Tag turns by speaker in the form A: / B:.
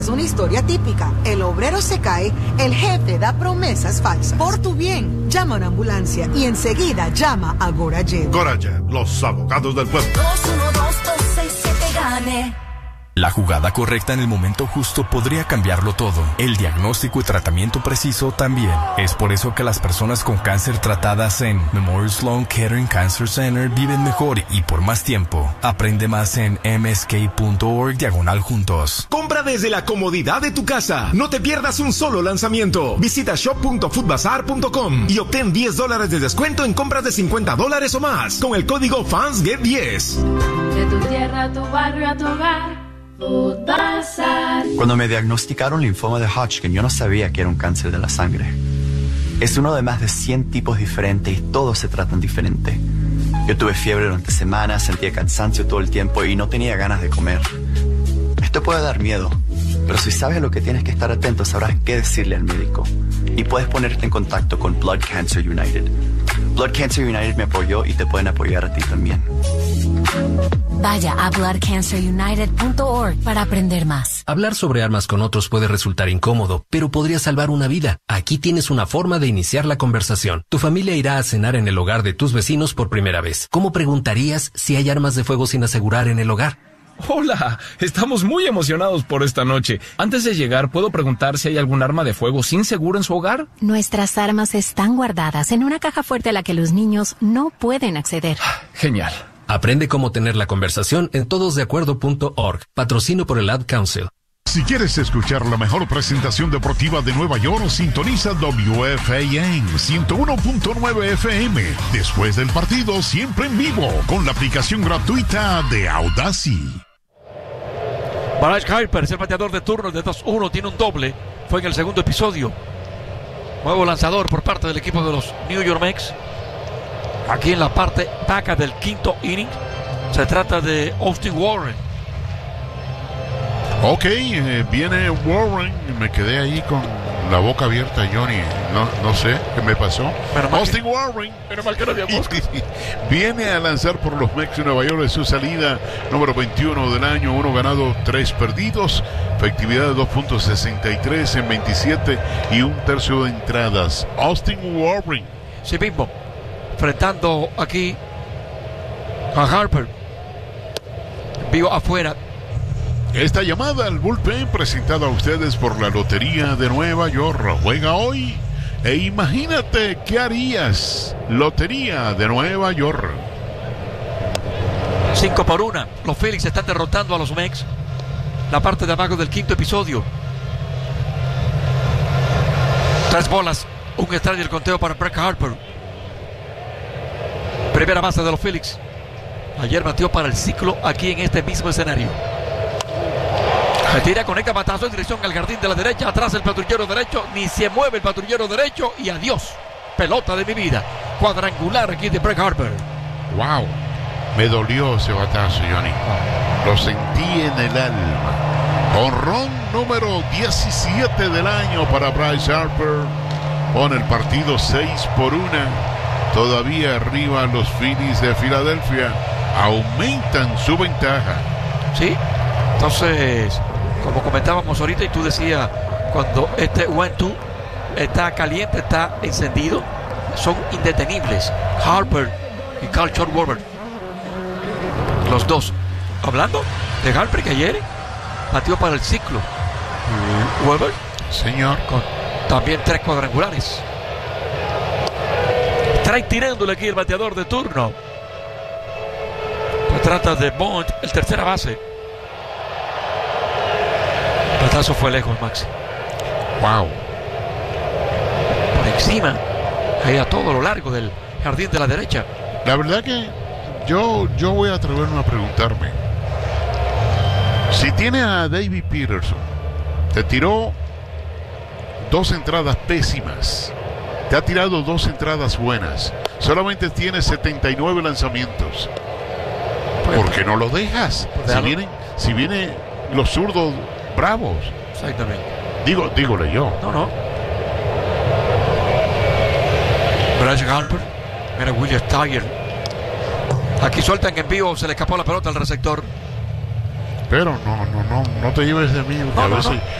A: Es una historia típica. El obrero se cae, el jefe da promesas falsas. Por tu bien, llama a una ambulancia y enseguida llama a Gorajet.
B: Gorajet, los abogados del pueblo.
C: 212-267-GANE.
D: La jugada correcta en el momento justo podría cambiarlo todo. El diagnóstico y tratamiento preciso también. Es por eso que las personas con cáncer tratadas en Memorial Sloan Kettering Cancer Center viven mejor y por más tiempo. Aprende más en msk.org/juntos.
E: Compra desde la comodidad de tu casa. No te pierdas un solo lanzamiento. Visita shop.foodbazar.com y obtén $10 de descuento en compras de $50 o más con el código FANSGET10.
F: De tu tierra a tu barrio a tu hogar.
G: Cuando me diagnosticaron linfoma de Hodgkin, yo no sabía que era un cáncer de la sangre. Es uno de más de 100 tipos diferentes y todos se tratan diferente. Yo tuve fiebre durante semanas, sentía cansancio todo el tiempo y no tenía ganas de comer. Esto puede dar miedo, pero si sabes a lo que tienes que estar atento, sabrás qué decirle al médico. Y puedes ponerte en contacto con Blood Cancer United. Blood Cancer United me apoyó y te pueden apoyar a ti también.
C: Vaya a bloodcancerunited.org para aprender más.
H: Hablar sobre armas con otros puede resultar incómodo, pero podría salvar una vida. Aquí tienes una forma de iniciar la conversación. Tu familia irá a cenar en el hogar de tus vecinos por primera vez. ¿Cómo preguntarías si hay armas de fuego sin asegurar en el hogar?
I: Hola, estamos muy emocionados por esta noche. Antes de llegar, ¿puedo preguntar si hay algún arma de fuego sin seguro en su hogar?
C: Nuestras armas están guardadas en una caja fuerte a la que los niños no pueden acceder.
I: Genial.
H: Aprende cómo tener la conversación en todosdeacuerdo.org. Patrocino por el Ad Council.
B: Si quieres escuchar la mejor presentación deportiva de Nueva York, sintoniza WFAN 101.9 FM. Después del partido, siempre en vivo, con la aplicación gratuita de Audacy.
J: Bryce Harper es el bateador de turno de 2-1, tiene un doble. Fue en el segundo episodio. Nuevo lanzador por parte del equipo de los New York Mets. Aquí en la parte baja del quinto inning. Se trata de Austin Warren.
B: Ok, viene Warren. Me quedé ahí con la boca abierta, Johnny. No sé qué me pasó. Austin Warren.
J: Pero mal que no había moscas.
B: Viene a lanzar por los Mets de Nueva York en su salida número 21 del año. 1 ganado, 3 perdidos. Efectividad de 2.63 en 27 y un tercio de entradas. Austin Warren.
J: Sí mismo. Enfrentando aquí a Harper. Vivo afuera.
B: Esta llamada al bullpen presentada a ustedes por la Lotería de Nueva York. Juega hoy e imagínate qué harías. Lotería de Nueva York.
J: 5-1. Los Phillies están derrotando a los Mets. La parte de abajo del quinto episodio. 3 bolas. Un strike y el conteo para Bryce Harper. Primera base de los Phillies. Ayer batió para el ciclo aquí en este mismo escenario. Se tira, conecta batazo en dirección al jardín de la derecha. Atrás el patrullero derecho. Ni se mueve el patrullero derecho. Y adiós. Pelota de mi vida. Cuadrangular aquí de Bryce Harper.
B: Wow. Me dolió ese batazo, Johnny. Lo sentí en el alma. Honrón número 17 del año para Bryce Harper. Pone el partido 6-1. Todavía arriba los Phillies de Filadelfia. Aumentan su ventaja.
J: Sí. Entonces, como comentábamos ahorita y tú decías, cuando este 1-2 está caliente, está encendido, son indetenibles. Harper y Carl Schwarber. Los dos. Hablando de Harper, que ayer batió para el ciclo. Weber.
B: Señor.
J: Con también 3 cuadrangulares. Trae tirándole aquí el bateador de turno. Se trata de Bond, el tercera base. El batazo fue lejos, Maxi.
B: Wow.
J: Por encima, ahí a todo lo largo del jardín de la derecha.
B: La verdad que yo voy a atreverme a preguntarme. Si tiene a David Peterson, te tiró 2 entradas pésimas. Te ha tirado 2 entradas buenas. Solamente tiene 79 lanzamientos. ¿Por qué no lo dejas? Si vienen los zurdos bravos.
J: Exactamente.
B: Dígole yo.
J: No. Bryce Harper. Mira William Tiger. Aquí sueltan en vivo. Se le escapó la pelota al receptor.
B: Pero no te lleves de mí, porque a veces